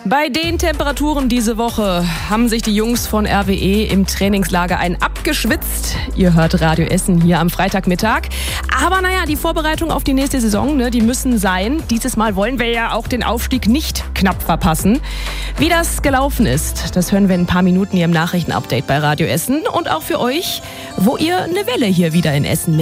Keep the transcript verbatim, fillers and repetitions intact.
Bei den Temperaturen diese Woche haben sich die Jungs von R W E im Trainingslager ein abgeschwitzt. Ihr hört Radio Essen hier am Freitagmittag. Aber naja, die Vorbereitung auf die nächste Saison, ne, die müssen sein. Dieses Mal wollen wir ja auch den Aufstieg nicht knapp verpassen. Wie das gelaufen ist, das hören wir in ein paar Minuten hier im Nachrichtenupdate bei Radio Essen. Und auch für euch, wo ihr eine Welle hier wieder in Essen mit